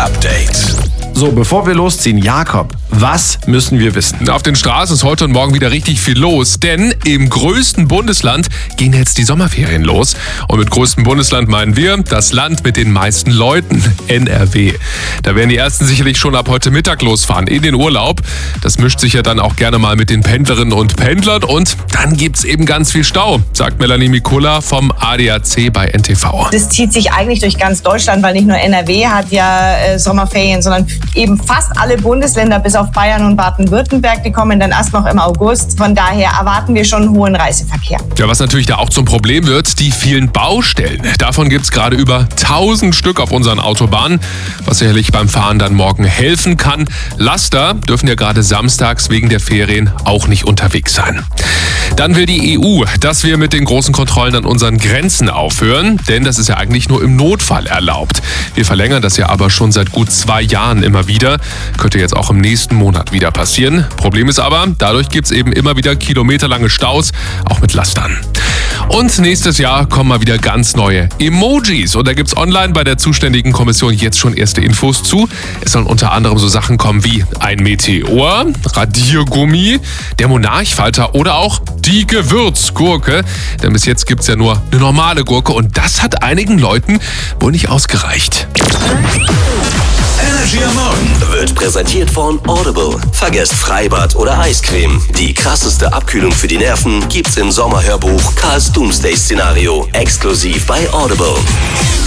Update. So, bevor wir losziehen, Jakob, was müssen wir wissen? Auf den Straßen ist heute und morgen wieder richtig viel los, denn im größten Bundesland gehen jetzt die Sommerferien los. Und mit größtem Bundesland meinen wir das Land mit den meisten Leuten, NRW. Da werden die Ersten sicherlich schon ab heute Mittag losfahren in den Urlaub. Das mischt sich ja dann auch gerne mal mit den Pendlerinnen und Pendlern und dann gibt's eben ganz viel Stau, sagt Melanie Mikula vom ADAC bei NTV. Das zieht sich eigentlich durch ganz Deutschland, weil nicht nur NRW hat ja Sommerferien, sondern eben fast alle Bundesländer bis auf Bayern und Baden-Württemberg, die kommen dann erst noch im August. Von daher erwarten wir schon einen hohen Reiseverkehr. Ja, was natürlich da auch zum Problem wird, die vielen Baustellen. Davon gibt's gerade über 1000 Stück auf unseren Autobahnen, was sicherlich beim Fahren dann morgen helfen kann. Laster dürfen ja gerade samstags wegen der Ferien auch nicht unterwegs sein. Dann will die EU, dass wir mit den großen Kontrollen an unseren Grenzen aufhören, denn das ist ja eigentlich nur im Notfall erlaubt. Wir verlängern das ja aber schon seit gut 2 Jahren immer wieder. Könnte jetzt auch im nächsten Monat wieder passieren. Problem ist aber, dadurch gibt's eben immer wieder kilometerlange Staus, auch mit Lastern. Und nächstes Jahr kommen mal wieder ganz neue Emojis. Und da gibt's online bei der zuständigen Kommission jetzt schon erste Infos zu. Es sollen unter anderem so Sachen kommen wie ein Meteor, Radiergummi, der Monarchfalter oder auch die Gewürzgurke. Denn bis jetzt gibt's ja nur eine normale Gurke und das hat einigen Leuten wohl nicht ausgereicht. Energy am Morgen wird präsentiert von Audible. Vergesst Freibad oder Eiscreme. Die krasseste Abkühlung für die Nerven gibt's im Sommerhörbuch Karls Doomsday-Szenario. Exklusiv bei Audible.